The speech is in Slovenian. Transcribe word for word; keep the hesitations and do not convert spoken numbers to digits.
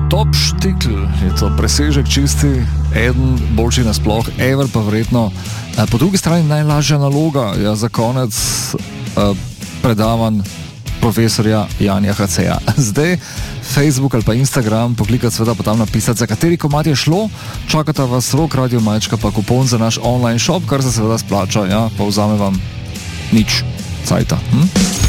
Top štikl, je to presežek čisti, eden boljši nasploh, ever pa verjetno. Po drugi strani najlažja naloga je za konec uh, predavanj profesorja Janija H C-ja. Zdaj Facebook ali pa Instagram poklikati, seveda pa tam napisati, za kateri komad je šlo, čakata vas Rock Radio Majčka pa kupon za naš online shop, kar se seveda splača, ja, pa vzame vam nič cajta. Hm?